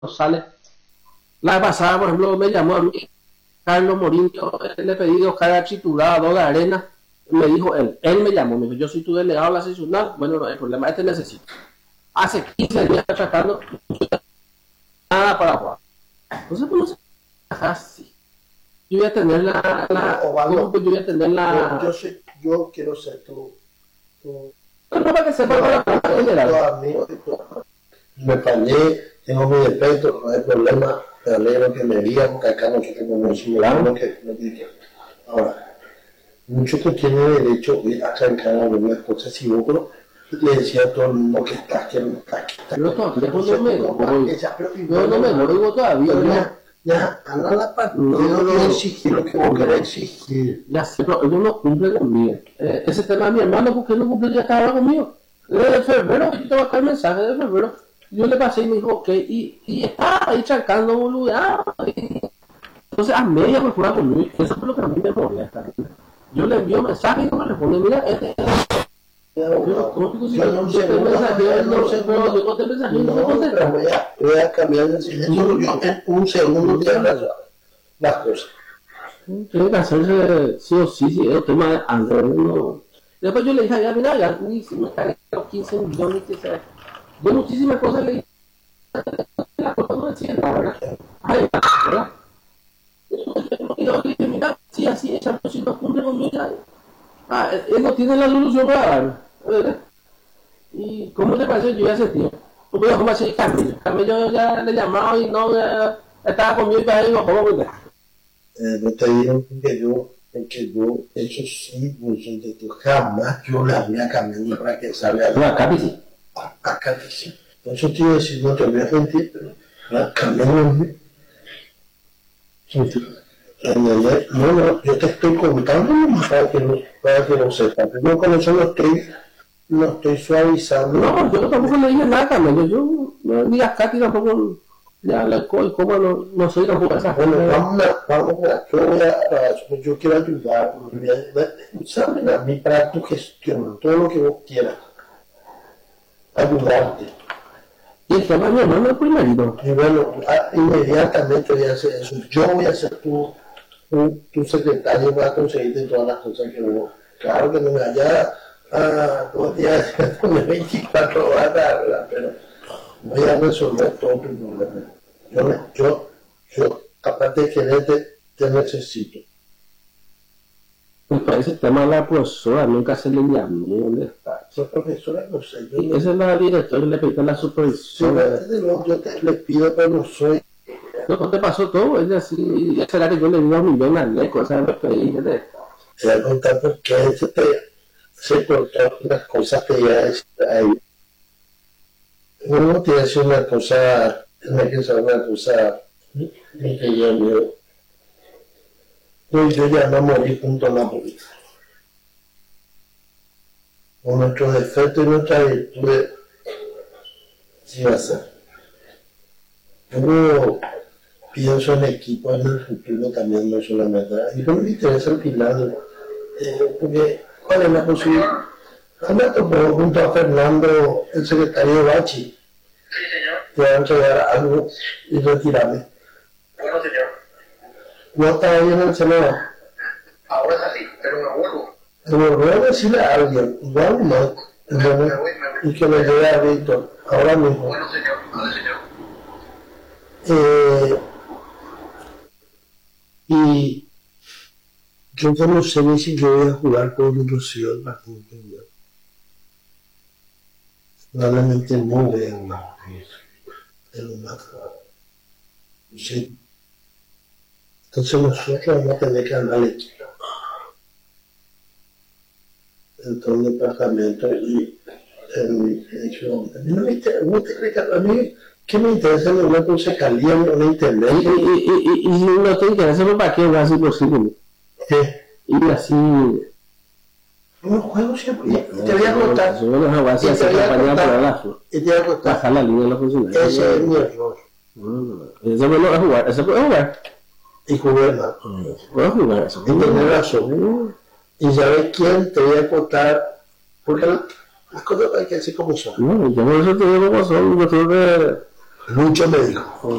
sale. La vez pasada, por ejemplo, me llamó a mí Carlos Morinho, le pedí de Oscar Architurado, de Arena, me dijo él me llamó, me dijo, yo soy tu delegado de la seccional, bueno, no, el problema este necesito. Hace 15 días tratando, nada para jugar. Entonces, pues no sé, así. Yo voy a tener Osvaldo, yo voy a tener yo quiero ser tu no, para que sepa general. amigo. Me fallé, tengo mi defecto, no hay problema, me alegro que me digan, porque acá nosotros conocimos algo que no tiene. Ahora, nosotros tienen derecho a trancar algunas cosas, si vos le decía a todo el mundo que está, que no está, que está. Pero todavía no me digo todavía. Ya, anda la parte, no exigir lo que vos querés exigir. Ya sé, pero ellos no cumplen conmigo. Ese tema de mi hermano, ¿por qué no cumple ya estaba conmigo? De febrero, yo te voy a el mensaje de febrero. Yo le pasé y me dijo, ok, y estaba ahí charcando, boludo. Entonces a media me jura conmigo, eso es lo que a mí me molesta. Yo le envío mensaje y no me responde, mira, voy a cambiar de silencio. Yo en un segundo te hablo las cosas. Tiene que hacerse sí o sí, si es el tema de Android. No. Después yo le dije, ya mira, ya me cargué los 15 millones que sea. Yo muchísimas cosas le dije, las cosas no decían la verdad. Ay, ¿verdad? Y yo dije, mira, sí, así es, si no cumple conmigo, él no tiene la solución para dar, ¿verdad? Y cómo le parece, yo ya sentí. Porque yo como así, Carmello ya le llamaba y no estaba conmigo y para él no como cuidar. No te digo que yo, eso sí, de tu jamás yo la había cambiado para que salga. No, acá sí. Acá sí. Por eso te iba a decir, no te voy a mentir, pero la cambiamos. No, yo te estoy contando para que lo sepas. Yo con eso lo estoy suavizando. No, yo tampoco le dije nada, Carmelio. Yo no ni a Katy tampoco le hablé como no soy tampoco esa gente. Bueno, yo quiero ayudar. Usamen a mí para tu gestión, todo lo que vos quieras. Ayudarte. Y el tema de mi hermano es primerito. Y bueno, inmediatamente voy a hacer eso. Yo voy a ser tu secretario para conseguirte todas las cosas que vos. Claro que no me vaya a 2 días, 24 horas, ¿verdad? Pero voy a resolver todo tu problema. Yo, aparte de quererte, te necesito. Pues ese tema de la profesora nunca se le llamó. ¿Dónde está? Esa profesora no sé. Esa es la directora, le pedí la supervisora. Yo le pido, pero no soy. No te pasó todo, ella sí, será que yo le di 2 millones al eco, ¿sabes? Me pedí, te voy a contar por qué se cortó las cosas que ya está ahí. Uno tiene que hacer una cosa, tiene que hacer una cosa que yo ya no morí junto a la política. Con nuestros defectos y nuestras virtudes, sí va a ser. Yo pienso en equipo en el futuro también, no solamente. Y no me interesa al final, porque ¿cuál es la posibilidad? Anda junto a Fernando, el secretario de Bachi. Sí, señor. Te van a entregar algo y retirarme. Bueno, señor. No estaba ahí en el Senado. Ahora es así, pero me vuelvo. Pero voy a decirle a alguien, igual no, y que me lleve a Víctor, ahora mismo. Bueno, señor, ahora señor. Y yo no sé ni si yo voy a jugar con un Rocío del Bajón. Probablemente no voy a jugar de lo más raro. Sí. Entonces nosotros vamos a tener que andar equipo. En todo el departamento y en elección. A mí no me interesa, a mí, ¿qué me interesa en una concejalía en internet? Y no te interesa, ¿para qué va a ser posible? ¿Qué? Y así. Yo juego siempre. Y te voy a contar. Yo no voy a hacer campaña para bajar la línea de los funcionarios. Ese es mi error. Eso no es jugar, eso es jugar. Y jugar nada. No es jugar, eso. Y tener razón. Y sabes quién te voy a contar, porque las cosas hay que decir como son. No, yo por eso te digo como son, yo creo que Lucho me dijo.